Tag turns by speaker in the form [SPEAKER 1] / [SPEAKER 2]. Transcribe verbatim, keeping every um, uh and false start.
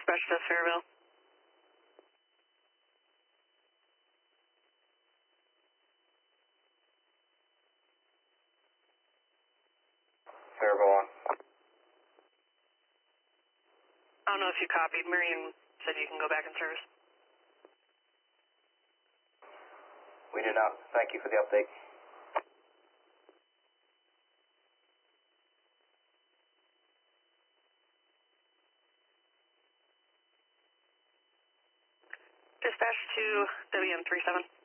[SPEAKER 1] dispatch to Fairville.
[SPEAKER 2] Fairville on.
[SPEAKER 1] I don't know if you copied. Marion said you can go back in service.
[SPEAKER 2] We do not. Thank you for the update.
[SPEAKER 1] Dispatch to W M three seven.